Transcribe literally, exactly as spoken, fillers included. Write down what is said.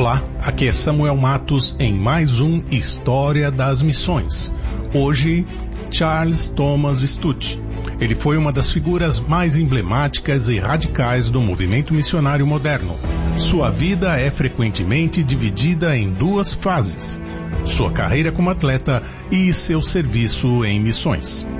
Olá, aqui é Samuel Matos em mais um História das Missões. Hoje, Charles Thomas Sturt. Ele foi uma das figuras mais emblemáticas e radicais do movimento missionário moderno. Sua vida é frequentemente dividida em duas fases: sua carreira como atleta e seu serviço em missões.